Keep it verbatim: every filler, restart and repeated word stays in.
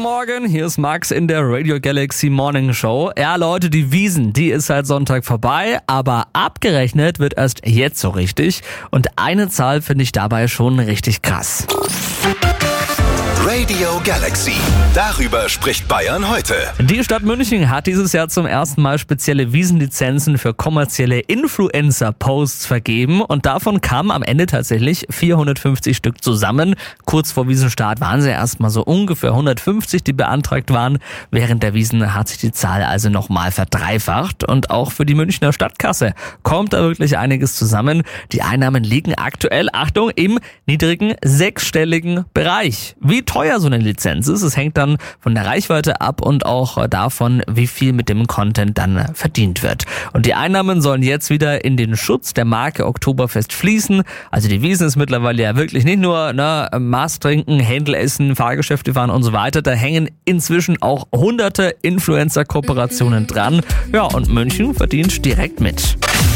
Morgen, hier ist Max in der Radio Galaxy Morning Show. Ja Leute, die Wiesn, die ist seit Sonntag vorbei, aber abgerechnet wird erst jetzt so richtig. Und eine Zahl finde ich dabei schon richtig krass. Radio Galaxy. Darüber spricht Bayern heute. Die Stadt München hat dieses Jahr zum ersten Mal spezielle Wiesn-Lizenzen für kommerzielle Influencer-Posts vergeben und davon kamen am Ende tatsächlich vierhundertfünfzig Stück zusammen. Kurz vor Wiesenstart waren sie erstmal so ungefähr hundertfünfzig, die beantragt waren. Während der Wiesn hat sich die Zahl also nochmal verdreifacht und auch für die Münchner Stadtkasse kommt da wirklich einiges zusammen. Die Einnahmen liegen aktuell, Achtung, im niedrigen sechsstelligen Bereich. Wie teuer so eine Lizenz ist, es hängt dann von der Reichweite ab und auch davon, wie viel mit dem Content dann verdient wird. Und die Einnahmen sollen jetzt wieder in den Schutz der Marke Oktoberfest fließen. Also die Wiesn ist mittlerweile ja wirklich nicht nur ne, Maß trinken, Händel essen, Fahrgeschäfte fahren und so weiter. Da hängen inzwischen auch hunderte Influencer-Kooperationen dran. Ja, und München verdient direkt mit.